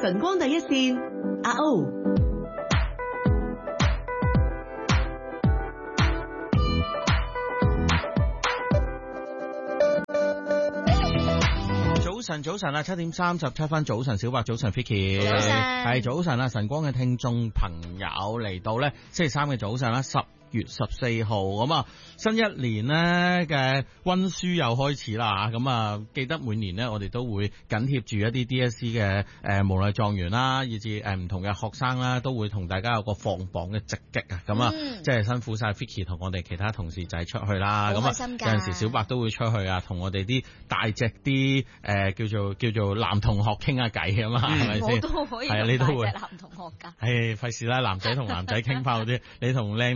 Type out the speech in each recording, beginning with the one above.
晨光第一線，阿 O。 早晨啊，7:37分，早晨小白，早晨 Vicky， 早晨， 係早晨啊，晨光嘅聽眾朋友嚟到咧，星期三嘅早上啦，10月14號咁啊，新一年咧嘅溫書又開始啦，咁啊，記得每年咧我哋都會緊貼住一啲 DSE 嘅無論狀元啦，以至唔同嘅學生啦，都會同大家有個放榜嘅直擊啊，咁啊，即係辛苦晒 Vicky 同我哋其他同事仔出去啦，咁啊，有陣時小白都會出去啊，同我哋啲大隻啲叫做男同學傾下偈啊嘛，係咪先？ 我都可以係啊，你都會男同學㗎。 係費事啦，男仔同男仔傾翻好啲，你同靚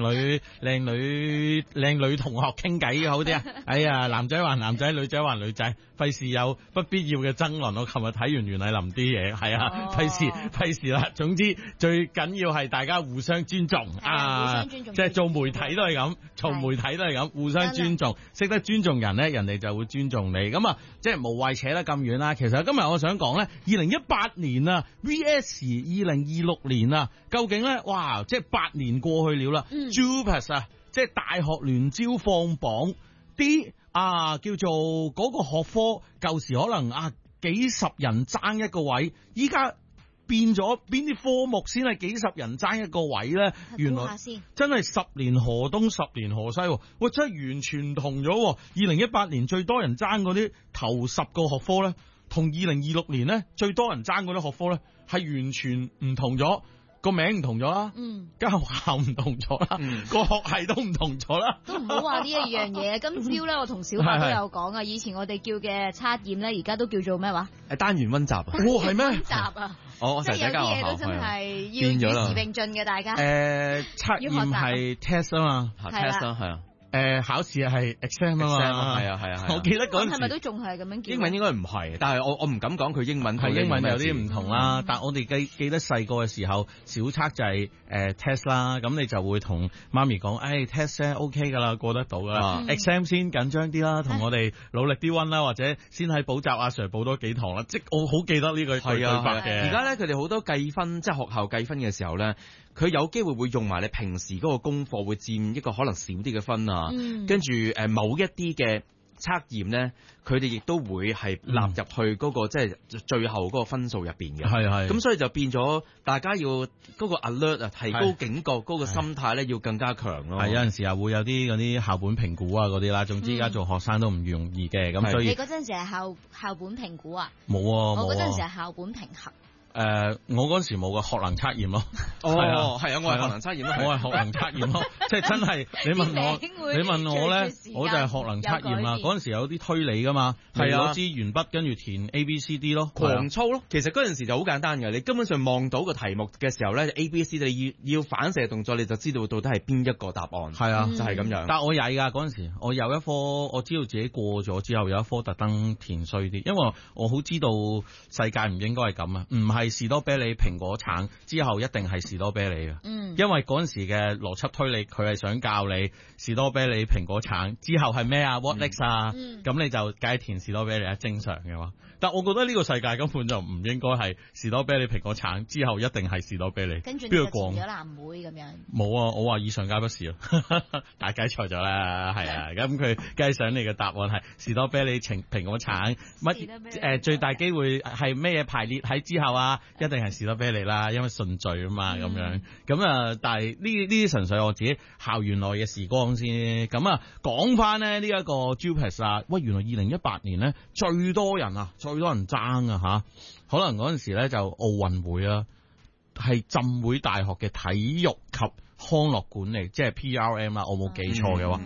女同學傾偈好啲啊！哎呀，男仔還男仔，女仔還女仔，費事有不必要嘅爭論。我琴日睇完袁麗琳啲嘢，係啊，費事啦。總之最緊要係大家互相尊重啊！即係做媒體都係咁，做媒體都係咁，互相尊重，識得尊重人咧，人哋就會尊重你。咁啊，即係無謂扯得咁遠啦。其實今日我想講咧，2018年啊 ，VS 2026年啊，究竟咧，哇！即係8年過去了啦，JUPAS 啊，即係大學聯招放榜啲叫做嗰個學科，舊時可能幾十人爭一個位，依家變咗邊啲科目先係幾十人爭一個位咧？原來真係10年河東10年河西，喂，真係完全唔同咗。2018年最多人爭嗰啲頭10個學科咧，同2026年咧最多人爭嗰啲學科咧係完全唔同咗。個名唔同咗啦，間學校唔同咗啦，個學系都唔同咗啦。 都唔好話呢一樣嘢。今朝咧，我同小白都有講啊。以前我哋叫嘅測驗咧，而家都叫做咩話？ 單元溫習啊。 係咩？ 溫習啊。 即係有啲嘢都真係要與時並進嘅，大家。 測驗係 test 啊嘛 ，test 係啊。 考試係 exam 啊嘛， 係啊， 我記得嗰陣時係咪都仲係咁樣叫？ 英文應該唔係，但係我唔敢講佢英文係英文有啲唔同啦。但我哋記得細個嘅時候，小測就係test 啦，咁你就會同媽咪講，test 咧 OK 噶啦，過得到噶啦。exam 先緊張啲啦，同我哋努力啲溫啦，或者先喺補習阿 Sir 補多幾堂啦。即我好記得呢句對白嘅。 而家咧佢哋好多計分，即係學校計分嘅時候咧，佢有機會會用埋你平時嗰個功課，會佔一個可能少啲嘅分啊。跟住某一啲嘅測驗咧，佢哋亦都會係納入去嗰個即係最後嗰個分數入邊嘅。係。咁所以就變咗大家要嗰個 alert 啊，提高警覺，嗰個心態咧要更加強咯。係有陣時會有啲嗰啲校本評估啊嗰啲啦。總之而家做學生都唔容易嘅，咁所以你嗰陣時係校本評估啊？ 冇啊， 我嗰陣時係校本評核。 我嗰時冇個學能測驗咯。 係啊，我係學能測驗咯， 我係學能測驗咯，即係真係你問我咧，我就係學能測驗啦。嗰陣時有啲推理噶嘛，係攞支鉛筆跟住填 A B C D 咯， 狂操咯。其實嗰陣時就好簡單嘅，你根本上望到個題目嘅時候咧 A B C D 你要反射動作，你就知道到底係邊一個答案。係啊，就係咁樣。 但係我曳㗎嗰陣時，我有一科我知道自己過咗之後，有一科特登填衰啲，因為我好知道世界唔應該係咁啊，唔係士多啤梨、蘋果、橙之後一定係士多啤梨嘅。因為嗰陣時嘅邏輯推理，佢係想教你士多啤梨、蘋果、橙之後係咩啊 ？What next 啊？咁你就梗係填士多啤梨啊，正常嘅話。但我覺得呢個世界根本就唔應該係士多啤梨、蘋果、橙之後一定係士多啤梨。 跟住你就填咗藍莓咁樣。 冇啊！我話以上皆不是啊，大家錯咗啦，係啊。咁佢梗係想你嘅答案係士多啤梨、蘋果、橙乜最大機會係咩嘢排列喺之後啊？一定係士多啤梨啦，因為順序啊嘛，咁樣咁啊。但係呢啲純粹我自己校園內嘅時光先。咁啊，講翻咧呢一個 JUPAS 啊，喂，原來2018年咧最多人爭啊吓，可能嗰陣時咧就奧運會啊，係浸會大學嘅體育及康樂管理，即係 PRM 啦，我冇記錯嘅話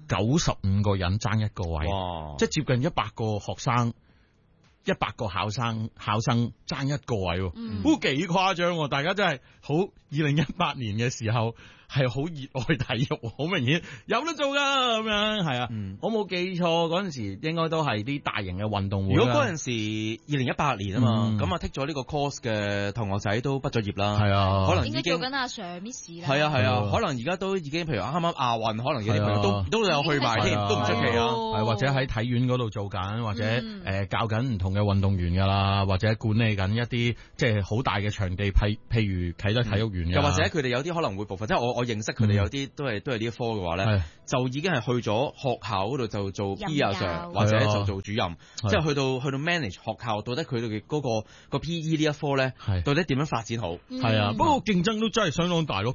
，95個人爭一個位，即係接近100個學生。100個考生爭一個位，都幾誇張喎！大家真係好2018年嘅時候係好熱愛體育，好明顯有得做㗎咁樣，係啊，我冇記錯嗰陣時應該都係啲大型嘅運動會。 如果嗰陣時2018年啊嘛，咁啊剔咗呢個 course 嘅同學仔都畢咗業啦， 係啊， 可能已經應該做緊阿 Sir Miss 啦。 係啊，可能而家都已經譬如啱啱亞運，可能有啲朋友都有去埋添，都唔出奇啊。 係或者喺體院嗰度做緊，或者教緊唔同嘅運動員㗎啦，或者管理緊一啲即係好大嘅場地，譬如啟德體育園， 又或者佢哋有啲可能會部分，即係我認識佢哋有啲都係呢一科嘅話咧，就已經係去咗學校嗰度就做 P.E. Sir 或者就做主任，即係去到 manage 學校，到底佢哋嘅嗰個 P.E. 呢一科咧，到底點樣發展好？ 係啊，不過競爭都真係相當大咯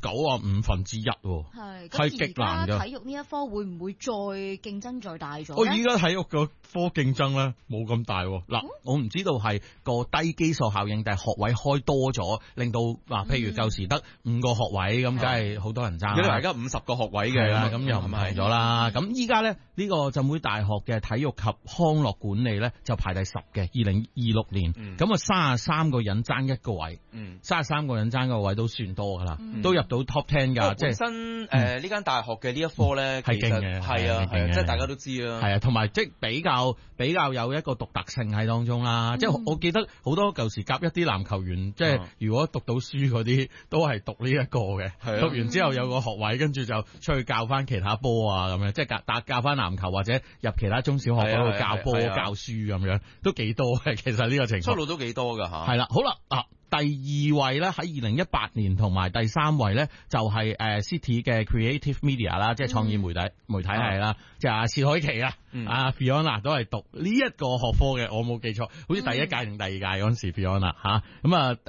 ，95%，係極難㗎。 體育呢一科會唔會再競爭再大咗？ 我而家體育個科競爭咧冇咁大嗱，我唔知道係個低基數效應，定係學位開多咗，令到譬如舊時得5個學位咁，梗係好多人爭。 而家50個學位嘅啦， 咁又唔係咗啦。咁依家咧呢個浸會大學嘅體育及康樂管理咧就排第10嘅，2026年。咁啊33個人爭1個位，33個人爭個位都算多噶啦，都入到 top 10㗎。即係本身呢間大學嘅呢一科咧係勁嘅， 係啊，即係大家都知啦。 係啊，同埋即係比較有一個獨特性喺當中啦。即係我記得好多舊時甲一啲籃球員，即係如果讀到書嗰啲都係讀呢一個嘅，讀完之後有個學位，跟住就出去教翻其他波啊咁樣，即係教翻籃球或者入其他中小學嗰度教波教書咁樣，都幾多嘅。其實呢個情況出路都幾多㗎嚇。 係啦，好啦第2位咧喺2018年，同埋第3位咧就係City 嘅 Creative Media 啦，即係創意媒體係啦，即係阿薛凱琪阿 Fiona 都係讀呢一個學科嘅，我冇記錯，好似第1屆定第2屆嗰陣時 Fiona 咁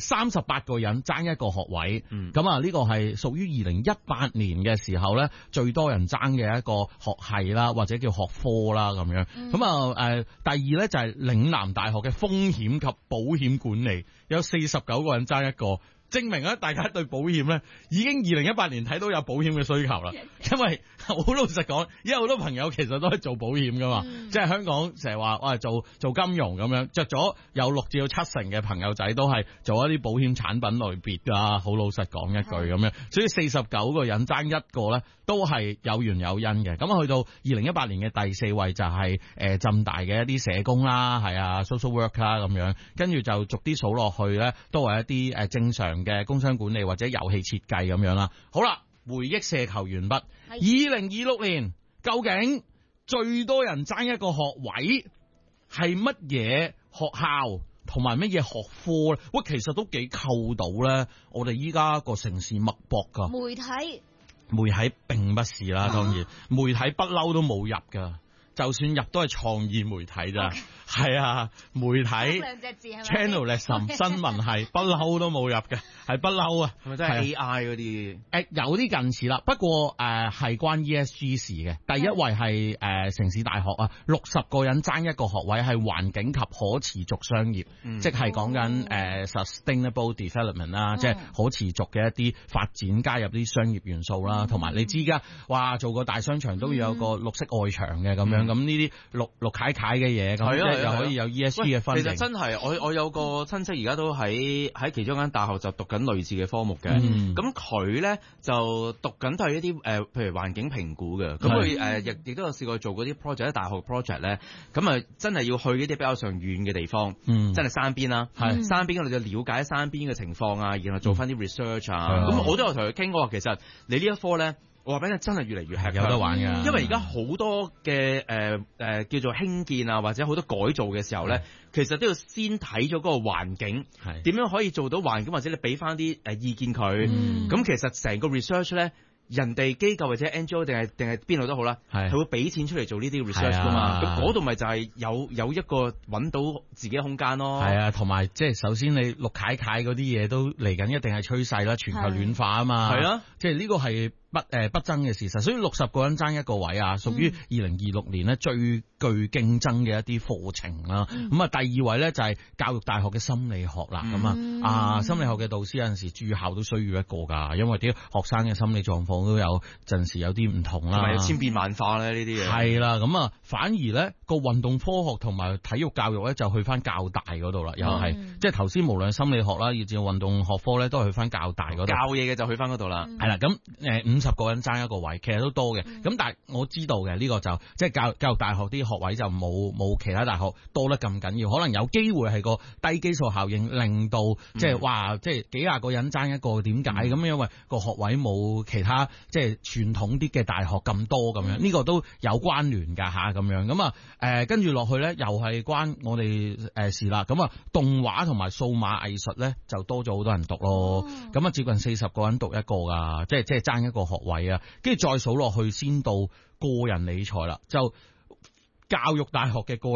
38個人爭一個學位，咁呢個係屬於2018年嘅時候咧最多人爭嘅一個學系啦，或者叫學科啦咁樣。咁第2咧就係嶺南大學嘅風險及保險管理，有49個人爭一個，證明大家對保險咧已經2018年睇到有保險嘅需求啦。因為好老實講，因為好多朋友其實都係做保險噶嘛，即係香港成日話做金融咁樣，着咗有6至7成嘅朋友仔都係做一啲保險產品類別噶。好老實講一句咁樣，所以49個人爭一個咧都係有緣有因嘅。咁去到2018年嘅第4位就係浸大嘅一啲社工啦，係啊 social work 啦咁樣，跟住就逐啲數落去咧，都係一啲正常嘅工商管理或者遊戲設計咁樣啦。好啦，回憶射球完畢。2026年究竟最多人爭一個學位係乜嘢學校同埋乜嘢學科咧？喂，其實都幾扣到咧。我哋依家個城市脈搏噶媒體並不是啦，當然媒體不嬲都冇入噶，就算入都係創意媒體咋。係啊，媒體 journalism 新聞係不嬲都冇入嘅，係不嬲啊！ 係咪真係 AI 嗰啲？ 有啲近似啦，不過係關 ESG 事嘅。第1位係城市大學啊，60個人爭一個學位，係環境及可持續商業，即係講緊sustainable development 啦，即係可持續嘅一啲發展，加入啲商業元素啦，同埋你知㗎，哇做個大商場都要有個綠色外牆嘅咁樣，咁呢啲綠楷楷嘅嘢咁。又可以有 ESG 嘅分。其實真係我有個親戚而家都喺其中間大學就讀緊類似嘅科目嘅。咁佢咧就讀緊都係一啲譬如環境評估嘅。咁佢亦都有試過做嗰啲 project，喺大學 project 咧。咁真係要去一啲比較上遠嘅地方，真係山邊啦。山邊嗰度就了解山邊嘅情況啊，然後做翻啲 research 啊。咁我都有同佢傾過，其實你呢一科咧。我話俾你真係越嚟越吃香， 有得玩㗎。 因為而家好多嘅叫做興建啊，或者好多改造嘅時候咧，其實都要先睇咗嗰個環境，點樣可以做到環境，或者你俾翻啲意見佢。咁其實成個 research 咧，人哋機構或者 NGO 定係邊度都好啦，係會俾錢出嚟做呢啲 research 噶嘛。咁嗰度咪就係有一個揾到自己空間咯。係啊，同埋即係首先你綠楷楷嗰啲嘢都嚟緊，一定係趨勢啦，全球暖化啊嘛。係啊，即係呢個係不爭嘅事實，所以60個人爭一個位啊，屬於2026年咧最具競爭嘅一啲課程啦。咁第2位咧就係教育大學嘅心理學啦。咁心理學嘅導師有陣時駐校都需要一個㗎，因為啲學生嘅心理狀況況都有陣時有啲唔同啦， 同埋千變萬化咧呢啲嘢。 係啦，咁啊反而咧個運動科學同埋體育教育咧就去翻教大嗰度啦，又係即係頭先無論心理學啦，以至運動學科咧都係去翻教大嗰度。 教嘢嘅就去翻嗰度啦。 係啦，咁50個人爭一個位，其實都多嘅。咁但係我知道嘅呢個就即係教育大學啲學位就冇其他大學多得咁緊要，可能有機會係個低基數效應令到即係話即係幾廿個人爭一個，點解咁？因為個學位冇其他即係傳統啲嘅大學咁多咁樣，呢個都有關聯㗎嚇咁樣。咁啊跟住落去咧，又係關我哋事啦。咁啊動畫同埋數碼藝術咧就多咗好多人讀咯。咁啊接近40個人讀一個㗎，即係爭一個學位啊。跟住再數落去先到個人理財啦，就教育大學嘅個